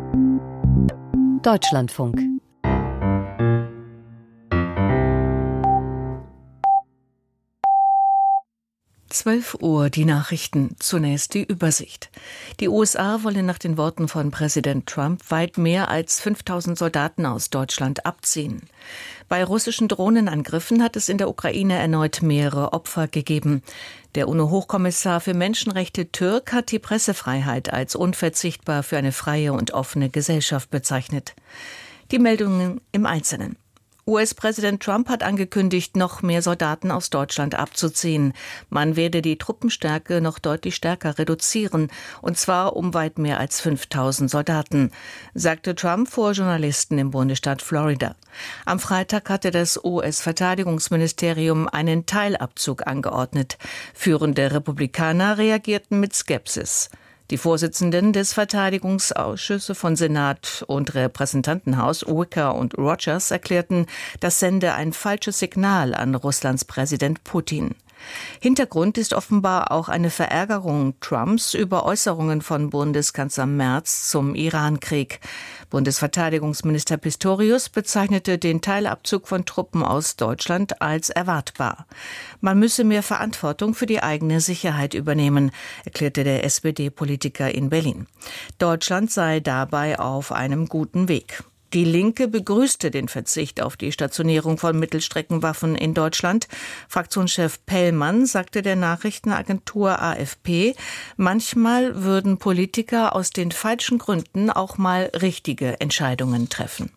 Deutschlandfunk. Uhr, die Nachrichten. Zunächst die Übersicht. Die USA wollen nach den Worten von Präsident Trump weit mehr als 5000 Soldaten aus Deutschland abziehen. Bei russischen Drohnenangriffen hat es in der Ukraine erneut mehrere Opfer gegeben. Der UNO-Hochkommissar für Menschenrechte Türk hat die Pressefreiheit als unverzichtbar für eine freie und offene Gesellschaft bezeichnet. Die Meldungen im Einzelnen. US-Präsident Trump hat angekündigt, noch mehr Soldaten aus Deutschland abzuziehen. Man werde die Truppenstärke noch deutlich stärker reduzieren, und zwar um weit mehr als 5000 Soldaten, sagte Trump vor Journalisten im Bundesstaat Florida. Am Freitag hatte das US-Verteidigungsministerium einen Teilabzug angeordnet. Führende Republikaner reagierten mit Skepsis. Die Vorsitzenden des Verteidigungsausschusses von Senat und Repräsentantenhaus, Wicker und Rogers, erklärten, das sende ein falsches Signal an Russlands Präsident Putin. Hintergrund ist offenbar auch eine Verärgerung Trumps über Äußerungen von Bundeskanzler Merz zum Iran-Krieg. Bundesverteidigungsminister Pistorius bezeichnete den Teilabzug von Truppen aus Deutschland als erwartbar. Man müsse mehr Verantwortung für die eigene Sicherheit übernehmen, erklärte der SPD-Politiker in Berlin. Deutschland sei dabei auf einem guten Weg. Die Linke begrüßte den Verzicht auf die Stationierung von Mittelstreckenwaffen in Deutschland. Fraktionschef Pellmann sagte der Nachrichtenagentur AFP, manchmal würden Politiker aus den falschen Gründen auch mal richtige Entscheidungen treffen.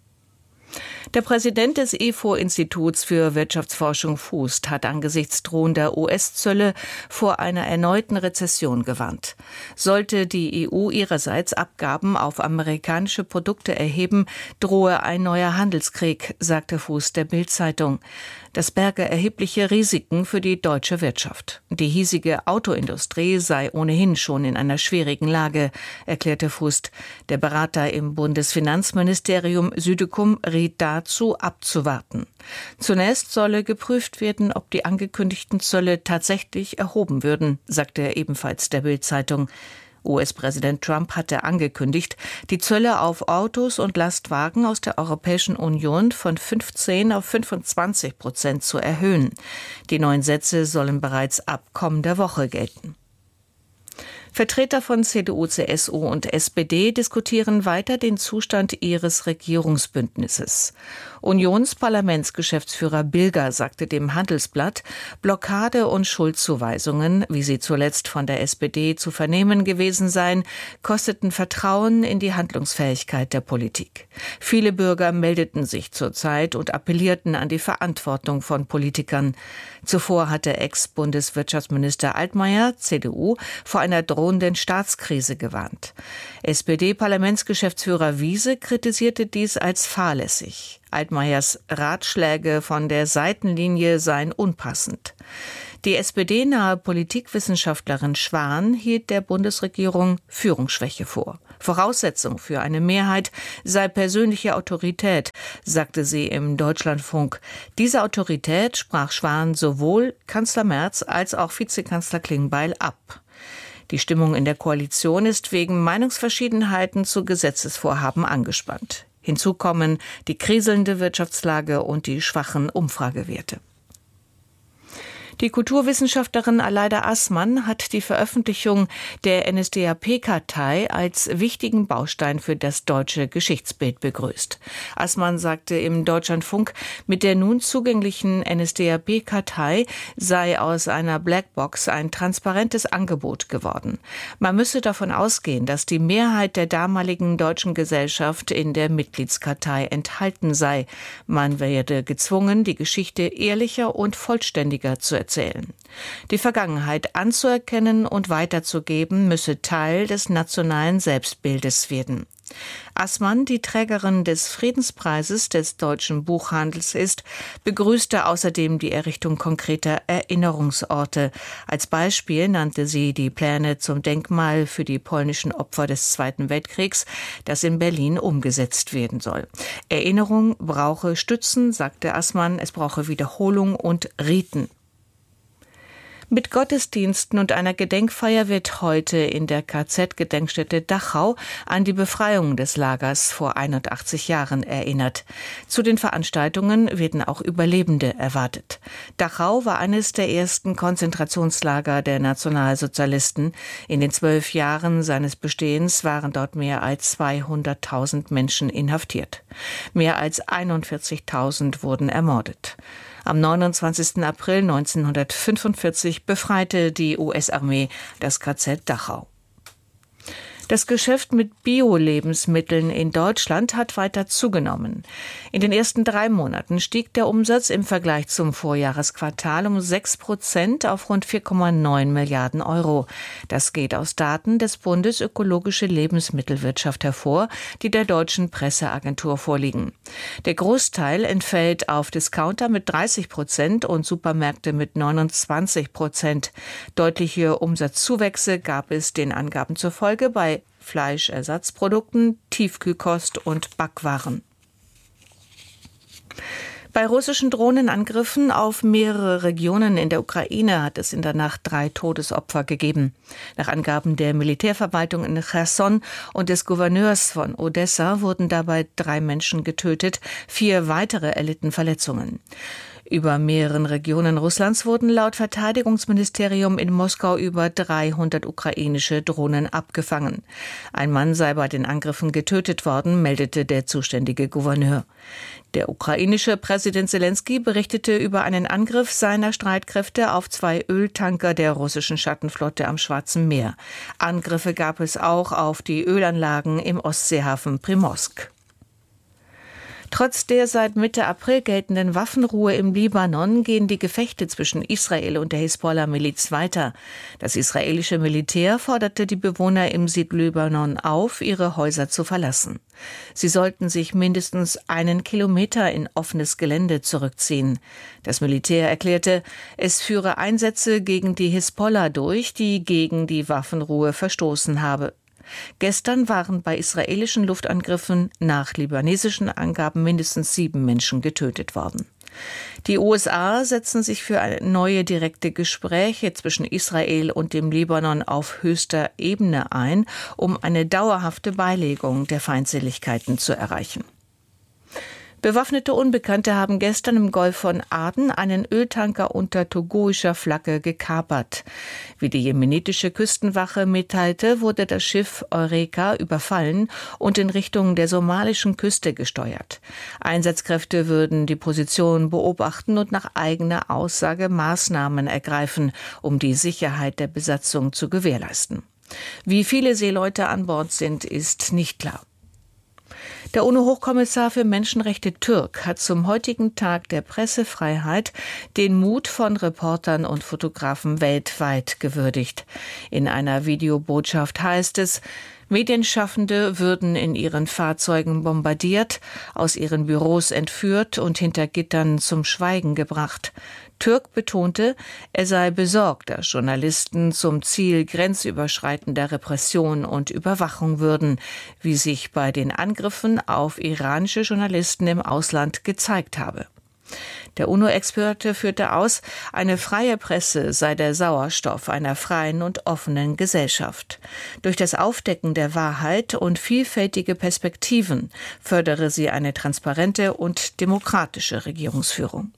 Der Präsident des IFO-Instituts für Wirtschaftsforschung Fußt hat angesichts drohender US-Zölle vor einer erneuten Rezession gewarnt. Sollte die EU ihrerseits Abgaben auf amerikanische Produkte erheben, drohe ein neuer Handelskrieg, sagte Fußt der Bild-Zeitung. Das berge erhebliche Risiken für die deutsche Wirtschaft. Die hiesige Autoindustrie sei ohnehin schon in einer schwierigen Lage, erklärte Fußt. Der Berater im Bundesfinanzministerium Südekum riet dazu, abzuwarten. Zunächst solle geprüft werden, ob die angekündigten Zölle tatsächlich erhoben würden, sagte er ebenfalls der Bild-Zeitung. US-Präsident Trump hatte angekündigt, die Zölle auf Autos und Lastwagen aus der Europäischen Union von 15 auf 25% zu erhöhen. Die neuen Sätze sollen bereits ab kommender Woche gelten. Vertreter von CDU, CSU und SPD diskutieren weiter den Zustand ihres Regierungsbündnisses. Unionsparlamentsgeschäftsführer Bilger sagte dem Handelsblatt, Blockade und Schuldzuweisungen, wie sie zuletzt von der SPD zu vernehmen gewesen seien, kosteten Vertrauen in die Handlungsfähigkeit der Politik. Viele Bürger meldeten sich zurzeit und appellierten an die Verantwortung von Politikern. Zuvor hatte Ex-Bundeswirtschaftsminister Altmaier, CDU, vor einer drohenden Staatskrise gewarnt. SPD-Parlamentsgeschäftsführer Wiese kritisierte dies als fahrlässig. Altmaiers Ratschläge von der Seitenlinie seien unpassend. Die SPD-nahe Politikwissenschaftlerin Schwan hielt der Bundesregierung Führungsschwäche vor. Voraussetzung für eine Mehrheit sei persönliche Autorität, sagte sie im Deutschlandfunk. Diese Autorität sprach Schwan sowohl Kanzler Merz als auch Vizekanzler Klingbeil ab. Die Stimmung in der Koalition ist wegen Meinungsverschiedenheiten zu Gesetzesvorhaben angespannt. Hinzu kommen die kriselnde Wirtschaftslage und die schwachen Umfragewerte. Die Kulturwissenschaftlerin Aleida Assmann hat die Veröffentlichung der NSDAP-Kartei als wichtigen Baustein für das deutsche Geschichtsbild begrüßt. Assmann sagte im Deutschlandfunk, mit der nun zugänglichen NSDAP-Kartei sei aus einer Blackbox ein transparentes Angebot geworden. Man müsse davon ausgehen, dass die Mehrheit der damaligen deutschen Gesellschaft in der Mitgliedskartei enthalten sei. Man werde gezwungen, die Geschichte ehrlicher und vollständiger zu erzählen. Die Vergangenheit anzuerkennen und weiterzugeben, müsse Teil des nationalen Selbstbildes werden. Assmann, die Trägerin des Friedenspreises des deutschen Buchhandels ist, begrüßte außerdem die Errichtung konkreter Erinnerungsorte. Als Beispiel nannte sie die Pläne zum Denkmal für die polnischen Opfer des Zweiten Weltkriegs, das in Berlin umgesetzt werden soll. Erinnerung brauche Stützen, sagte Assmann, es brauche Wiederholung und Riten. Mit Gottesdiensten und einer Gedenkfeier wird heute in der KZ-Gedenkstätte Dachau an die Befreiung des Lagers vor 81 Jahren erinnert. Zu den Veranstaltungen werden auch Überlebende erwartet. Dachau war eines der ersten Konzentrationslager der Nationalsozialisten. In den 12 Jahren seines Bestehens waren dort mehr als 200.000 Menschen inhaftiert. Mehr als 41.000 wurden ermordet. Am 29. April 1945 befreite die US-Armee das KZ Dachau. Das Geschäft mit Bio-Lebensmitteln in Deutschland hat weiter zugenommen. In den ersten 3 Monaten stieg der Umsatz im Vergleich zum Vorjahresquartal um 6% auf rund 4,9 Milliarden Euro. Das geht aus Daten des Bundes Ökologische Lebensmittelwirtschaft hervor, die der deutschen Presseagentur vorliegen. Der Großteil entfällt auf Discounter mit 30% und Supermärkte mit 29%. Deutliche Umsatzzuwächse gab es den Angaben zufolge bei Fleischersatzprodukten, Tiefkühlkost und Backwaren. Bei russischen Drohnenangriffen auf mehrere Regionen in der Ukraine hat es in der Nacht 3 Todesopfer gegeben. Nach Angaben der Militärverwaltung in Cherson und des Gouverneurs von Odessa wurden dabei 3 Menschen getötet, 4 weitere erlitten Verletzungen. Über mehreren Regionen Russlands wurden laut Verteidigungsministerium in Moskau über 300 ukrainische Drohnen abgefangen. Ein Mann sei bei den Angriffen getötet worden, meldete der zuständige Gouverneur. Der ukrainische Präsident Selenskyj berichtete über einen Angriff seiner Streitkräfte auf 2 Öltanker der russischen Schattenflotte am Schwarzen Meer. Angriffe gab es auch auf die Ölanlagen im Ostseehafen Primorsk. Trotz der seit Mitte April geltenden Waffenruhe im Libanon gehen die Gefechte zwischen Israel und der Hisbollah-Miliz weiter. Das israelische Militär forderte die Bewohner im Südlibanon auf, ihre Häuser zu verlassen. Sie sollten sich mindestens 1 Kilometer in offenes Gelände zurückziehen. Das Militär erklärte, es führe Einsätze gegen die Hisbollah durch, die gegen die Waffenruhe verstoßen habe. Gestern waren bei israelischen Luftangriffen nach libanesischen Angaben mindestens 7 Menschen getötet worden. Die USA setzen sich für neue direkte Gespräche zwischen Israel und dem Libanon auf höchster Ebene ein, um eine dauerhafte Beilegung der Feindseligkeiten zu erreichen. Bewaffnete Unbekannte haben gestern im Golf von Aden einen Öltanker unter togoischer Flagge gekapert. Wie die jemenitische Küstenwache mitteilte, wurde das Schiff Eureka überfallen und in Richtung der somalischen Küste gesteuert. Einsatzkräfte würden die Position beobachten und nach eigener Aussage Maßnahmen ergreifen, um die Sicherheit der Besatzung zu gewährleisten. Wie viele Seeleute an Bord sind, ist nicht klar. Der UNO-Hochkommissar für Menschenrechte Türk hat zum heutigen Tag der Pressefreiheit den Mut von Reportern und Fotografen weltweit gewürdigt. In einer Videobotschaft heißt es: Medienschaffende würden in ihren Fahrzeugen bombardiert, aus ihren Büros entführt und hinter Gittern zum Schweigen gebracht. Türk betonte, er sei besorgt, dass Journalisten zum Ziel grenzüberschreitender Repression und Überwachung würden, wie sich bei den Angriffen auf iranische Journalisten im Ausland gezeigt habe. Der UNO-Experte führte aus, eine freie Presse sei der Sauerstoff einer freien und offenen Gesellschaft. Durch das Aufdecken der Wahrheit und vielfältige Perspektiven fördere sie eine transparente und demokratische Regierungsführung.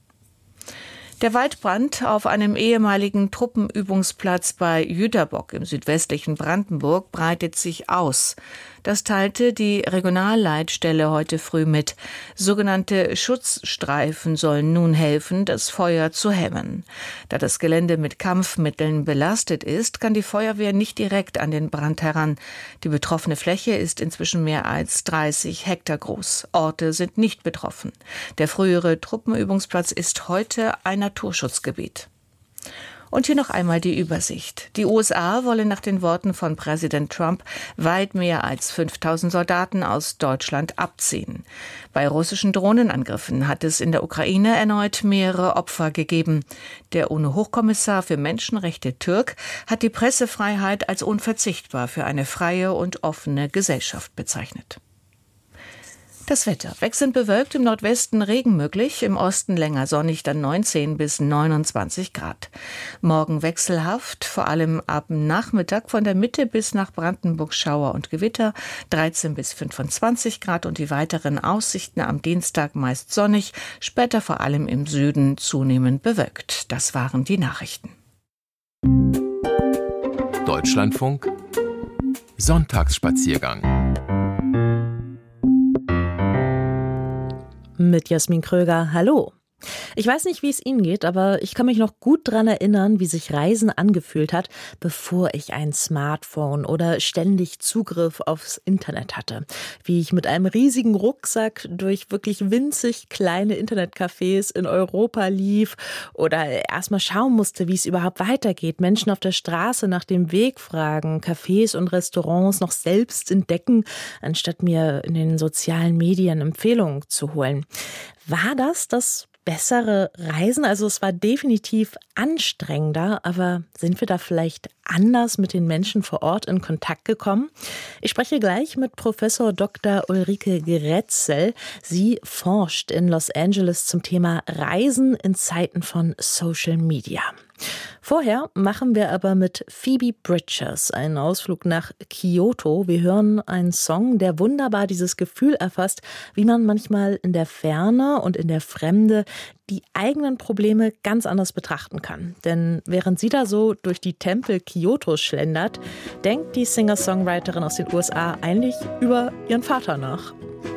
Der Waldbrand auf einem ehemaligen Truppenübungsplatz bei Jüterbock im südwestlichen Brandenburg breitet sich aus. Das teilte die Regionalleitstelle heute früh mit. Sogenannte Schutzstreifen sollen nun helfen, das Feuer zu hemmen. Da das Gelände mit Kampfmitteln belastet ist, kann die Feuerwehr nicht direkt an den Brand heran. Die betroffene Fläche ist inzwischen mehr als 30 Hektar groß. Orte sind nicht betroffen. Der frühere Truppenübungsplatz ist heute ein Naturschutzgebiet. Und hier noch einmal die Übersicht. Die USA wollen nach den Worten von Präsident Trump weit mehr als 5.000 Soldaten aus Deutschland abziehen. Bei russischen Drohnenangriffen hat es in der Ukraine erneut mehrere Opfer gegeben. Der UNO-Hochkommissar für Menschenrechte Türk hat die Pressefreiheit als unverzichtbar für eine freie und offene Gesellschaft bezeichnet. Das Wetter. Wechselnd bewölkt, im Nordwesten Regen möglich, im Osten länger sonnig, dann 19 bis 29 Grad. Morgen wechselhaft, vor allem ab Nachmittag von der Mitte bis nach Brandenburg Schauer und Gewitter, 13 bis 25 Grad und die weiteren Aussichten am Dienstag meist sonnig, später vor allem im Süden zunehmend bewölkt. Das waren die Nachrichten. Deutschlandfunk Sonntagsspaziergang mit Jasmin Kröger. Hallo. Ich weiß nicht, wie es Ihnen geht, aber ich kann mich noch gut daran erinnern, wie sich Reisen angefühlt hat, bevor ich ein Smartphone oder ständig Zugriff aufs Internet hatte. Wie ich mit einem riesigen Rucksack durch wirklich winzig kleine Internetcafés in Europa lief oder erstmal schauen musste, wie es überhaupt weitergeht. Menschen auf der Straße nach dem Weg fragen, Cafés und Restaurants noch selbst entdecken, anstatt mir in den sozialen Medien Empfehlungen zu holen. War das bessere Reisen? Also es war definitiv anstrengender, aber sind wir da vielleicht anders mit den Menschen vor Ort in Kontakt gekommen? Ich spreche gleich mit Professor Dr. Ulrike Grätzel. Sie forscht in Los Angeles zum Thema Reisen in Zeiten von Social Media. Vorher machen wir aber mit Phoebe Bridgers einen Ausflug nach Kyoto. Wir hören einen Song, der wunderbar dieses Gefühl erfasst, wie man manchmal in der Ferne und in der Fremde die eigenen Probleme ganz anders betrachten kann. Denn während sie da so durch die Tempel Kyotos schlendert, denkt die Singer-Songwriterin aus den USA eigentlich über ihren Vater nach.